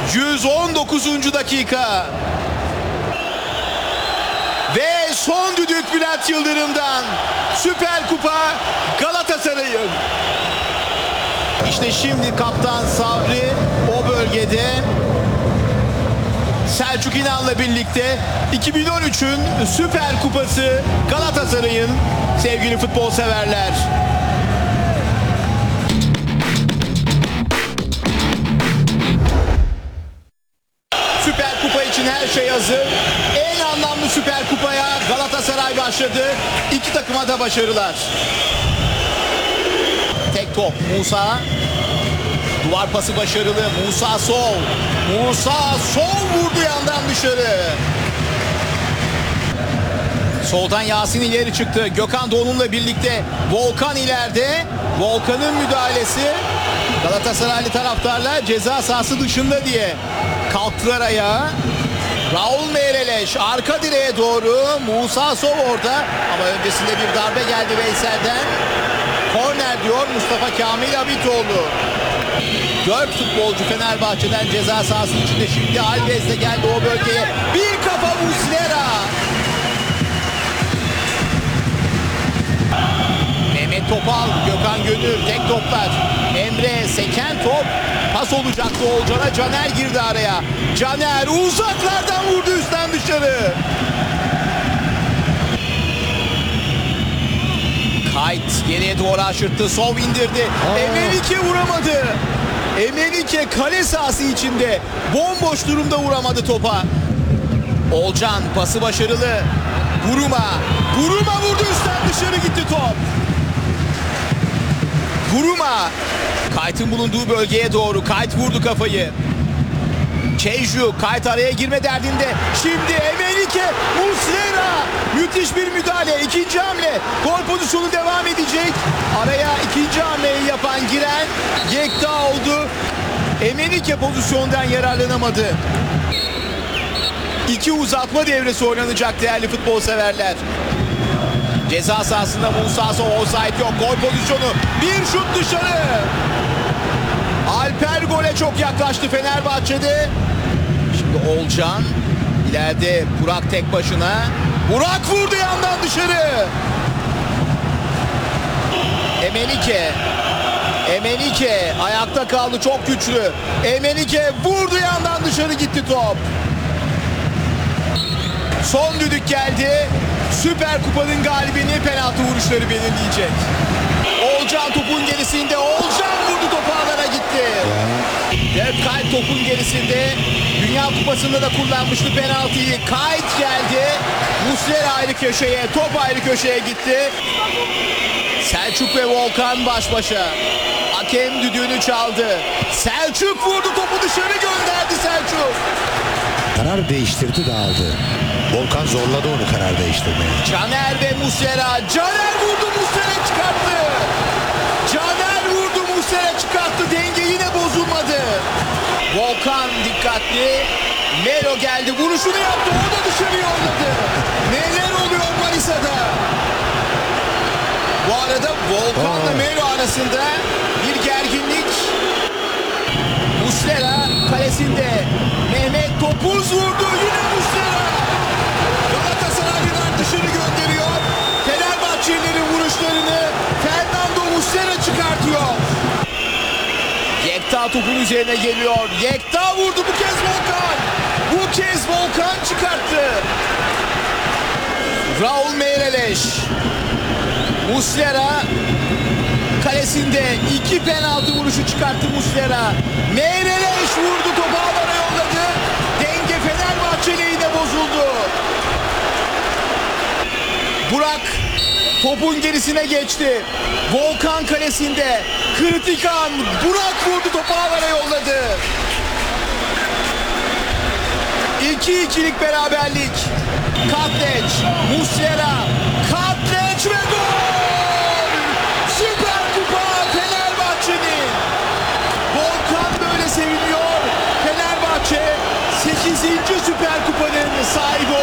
119. dakika. Ve son düdük Bülent Yıldırım'dan. Süper Kupa Galatasaray'ın. İşte şimdi Kaptan Sabri o bölgede. Selçuk İnan'la birlikte 2013'ün Süper Kupası Galatasaray'ın, sevgili futbol severler. Süper Kupa için her şey hazır. En anlamlı Süper Kupa'ya Galatasaray başladı. İki takıma da başarılar. Tek top Musa. Duvar pası başarılı. Musa sol. Musa sol vurdu yandan dışarı. Soldan Yasin ileri çıktı. Gökhan Doğulu'yla birlikte Volkan ileride. Volkan'ın müdahalesi. Galatasaraylı taraftarlar ceza sahası dışında diye kalktılar ayağa. Raul Meireles arka direğe doğru. Musa Sov orada. Ama öncesinde bir darbe geldi Veysel'den. Korner diyor Mustafa Kamil Abitoğlu. 4 futbolcu Fenerbahçe'den ceza sahasının içinde. Şimdi Alves de geldi o bölgeye. Bir kafa Muslera. Mehmet Topal, Gökhan Gönül tek toplar. Emre seken top. Pas olacaktı Oğulcan'a. Caner girdi araya. Caner uzaklardan vurdu üstten dışarı. Kayt geriye doğru aşırttı. Sov indirdi. Emenike vuramadı. Emenike kale sahası içinde. Bomboş durumda vuramadı topa. Olcan pası başarılı. Buruma. Buruma vurdu üstten dışarı gitti top. Buruma. Kayt'ın bulunduğu bölgeye doğru. Kayt vurdu kafayı. Çeyju. Kayt araya girme derdinde. Şimdi Emenike. Muslera. Müthiş bir müdahale. İkinci hamle. Gol pozisyonu devam edecek. Araya ikinci hamleyi yapan giren Yekta oldu. Emenike pozisyondan yararlanamadı. 2 uzatma devresi oynanacak değerli futbol severler. Ceza sahasında Musa Sow, offside yok. Gol pozisyonu. Bir şut dışarı. Alper gole çok yaklaştı Fenerbahçe'de. Şimdi Olcan. İleride Burak tek başına. Burak vurdu yandan dışarı. Emenike. Emenike ayakta kaldı, çok güçlü. Emenike vurdu yandan dışarı gitti top. Son düdük geldi. Süper Kupa'nın galibini penaltı vuruşları belirleyecek. Olcan topun gerisinde. Olcan vurdu, topu ağlara gitti. Dirk Kuyt topun gerisinde. Dünya Kupası'nda da kullanmıştı penaltıyı. Kayt geldi. Muslera ayrı köşeye, top ayrı köşeye gitti. Selçuk ve Volkan baş başa. Hakem düdüğünü çaldı. Selçuk vurdu, topu dışarı gönderdi Selçuk. Karar değiştirdi, dağıldı. Volkan zorladı onu karar değiştirmeye. Caner ve Muslera. Caner vurdu, Muslera çıkarttı. Caner vurdu, Muslera çıkarttı. Denge yine bozulmadı. Volkan dikkatli. Melo geldi, vuruşunu yaptı. O da dışarı yolladı. Neler oluyor Manisa'da? Bu arada Volkan'la Melo arasında bir gerginlik. Muslera kalesinde. Mehmet topuz vurdu. Yine Muslera. Galatasaraylılar dışarı gönderiyor. Fenerbahçelilerin vuruşlarını Fernando Muslera çıkartıyor. Yekta topun üzerine geliyor. Yekta vurdu, bu kez Volkan. Bu kez Volkan çıkarttı. Raul Meireles. Muslera kalesinde 2 penaltı vuruşu çıkarttı Muslera. Meireles vurdu, topu ağlara yolladı. Denge Fenerbahçe lehine bozuldu. Burak topun gerisine geçti. Volkan kalesinde. Kritik an. Burak vurdu, topu ağlara yolladı. 2-2'lik beraberlik. Katleç, Muslera, Katleç ve gol! Süper Kupa Fenerbahçe'nin. Volkan böyle seviniyor. Fenerbahçe 8. Süper Kupa'nın sahibi